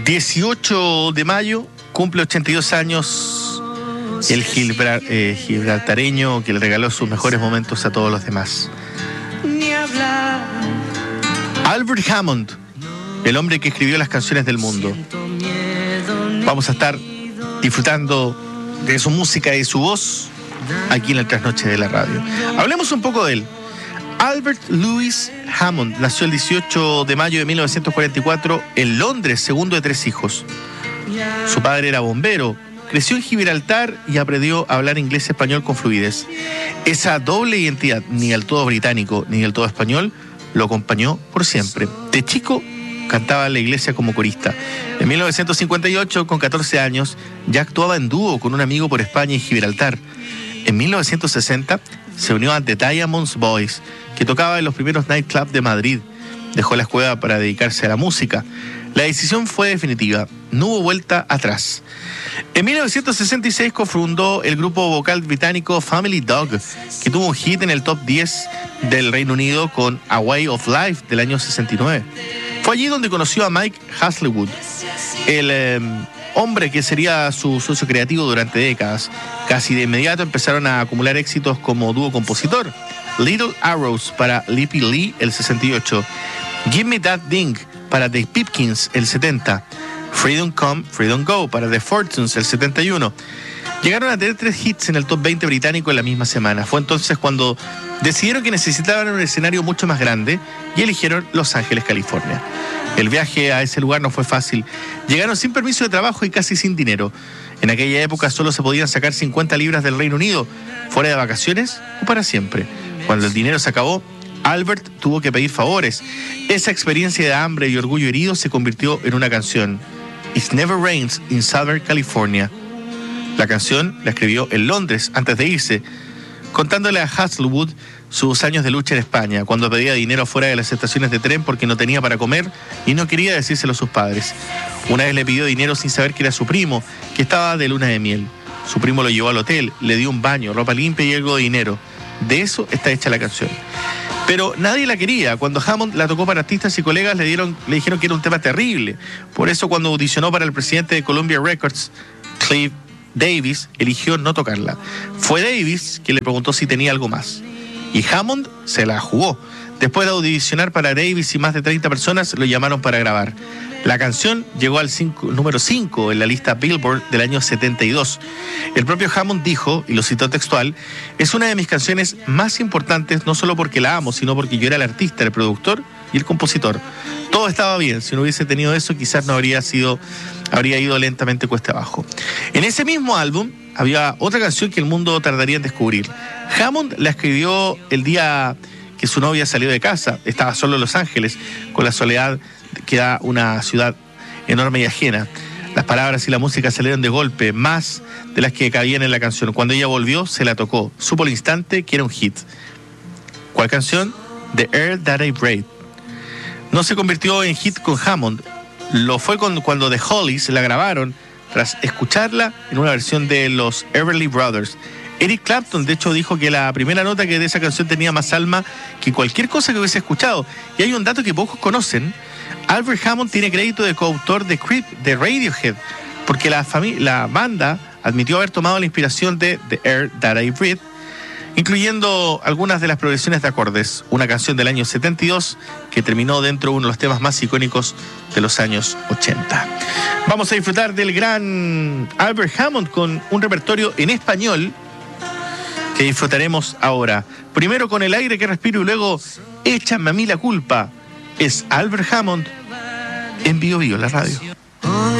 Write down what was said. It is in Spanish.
18 de mayo, cumple 82 años el gibraltareño que le regaló sus mejores momentos a todos los demás. Albert Hammond, el hombre que escribió las canciones del mundo. Vamos a estar disfrutando de su música y su voz aquí en el Trasnoche de la Radio. Hablemos un poco de él. Albert Louis Hammond nació el 18 de mayo de 1944 en Londres, segundo de 3 hijos. Su padre era bombero, creció en Gibraltar y aprendió a hablar inglés y español con fluidez. Esa doble identidad, ni del todo británico ni del todo español, lo acompañó por siempre. De chico cantaba en la iglesia como corista. En 1958, con 14 años, ya actuaba en dúo con un amigo por España y Gibraltar. En 1960 se unió a The Diamonds Boys, que tocaba en los primeros nightclubs de Madrid. Dejó la escuela para dedicarse a la música. La decisión fue definitiva, no hubo vuelta atrás. En 1966 cofundó el grupo vocal británico Family Dog, que tuvo un hit en el top 10 del Reino Unido con A Way of Life del año 69. Fue allí donde conoció a Mike Hazlewood, el hombre que sería su socio creativo durante décadas. Casi de inmediato empezaron a acumular éxitos como dúo compositor. Little Arrows para Lippy Lee, el 68. Give Me That Ding para The Pipkins, el 70. Freedom Come, Freedom Go para The Fortunes, el 71. Llegaron a tener 3 hits en el top 20 británico en la misma semana. Fue entonces cuando decidieron que necesitaban un escenario mucho más grande y eligieron Los Ángeles, California. El viaje a ese lugar no fue fácil. Llegaron sin permiso de trabajo y casi sin dinero. En aquella época solo se podían sacar 50 libras del Reino Unido, fuera de vacaciones o para siempre. Cuando el dinero se acabó, Albert tuvo que pedir favores. Esa experiencia de hambre y orgullo herido se convirtió en una canción. It Never Rains in Southern California. La canción la escribió en Londres antes de irse, contándole a Hazlewood sus años de lucha en España, cuando pedía dinero fuera de las estaciones de tren porque no tenía para comer y no quería decírselo a sus padres. Una vez le pidió dinero sin saber que era su primo, que estaba de luna de miel. Su primo lo llevó al hotel, le dio un baño, ropa limpia y algo de dinero. De eso está hecha la canción. Pero nadie la quería. Cuando Hammond la tocó para artistas y colegas, le dijeron que era un tema terrible. Por eso, cuando audicionó para el presidente de Columbia Records, Cliff Davis, eligió no tocarla. Fue Davis quien le preguntó si tenía algo más. Y Hammond se la jugó. Después de audicionar para Davis y más de 30 personas, lo llamaron para grabar. La canción llegó al número 5 en la lista Billboard del año 72. El propio Hammond dijo, y lo citó textual, es una de mis canciones más importantes, no solo porque la amo, sino porque yo era el artista, el productor y el compositor. Todo estaba bien. Si no hubiese tenido eso, quizás no habría ido lentamente cuesta abajo. En ese mismo álbum había otra canción que el mundo tardaría en descubrir. Hammond la escribió el día que su novia salió de casa. Estaba solo en Los Ángeles, con la soledad que da una ciudad enorme y ajena. Las palabras y la música salieron de golpe, más de las que cabían en la canción. Cuando ella volvió, se la tocó. Supo al instante que era un hit. ¿Cuál canción? The Air That I Breathe. No se convirtió en hit con Hammond. Lo fue cuando The Hollies la grabaron tras escucharla en una versión de los Everly Brothers. Eric Clapton, de hecho, dijo que la primera nota que de esa canción tenía más alma que cualquier cosa que hubiese escuchado. Y hay un dato que pocos conocen. Albert Hammond tiene crédito de coautor de Creep de Radiohead, porque la banda admitió haber tomado la inspiración de The Air That I Breathe, incluyendo algunas de las progresiones de acordes, una canción del año 72 que terminó dentro de uno de los temas más icónicos de los años 80. Vamos a disfrutar del gran Albert Hammond con un repertorio en español que disfrutaremos ahora. Primero con El aire que respiro y luego Échame a mí la culpa. Es Albert Hammond en Bio Bio, la radio.